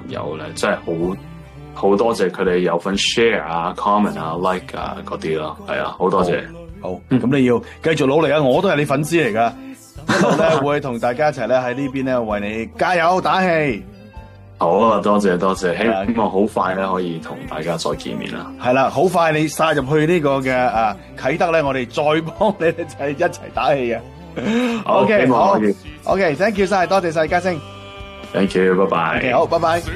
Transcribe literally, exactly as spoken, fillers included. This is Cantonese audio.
友咧，真係好好多謝佢哋有份 share 啊、comment 啊、like 啊嗰啲咯，係啊，好多謝。 好，咁、嗯、你要繼續努力啊！我都係你粉絲嚟噶，一路咧會同大家一齊咧喺呢邊咧為你加油打氣。 好啊，多謝多謝，希望好快咧可以同大家再見面啦。 係啦，好快你殺入去呢個嘅啊啟德咧，我哋再幫你哋就係一齊打氣嘅。 好， OK， 希望可以。 OK，thank you 晒，多謝晒嘉星。 Thank you，拜拜。 OK， 好，拜拜。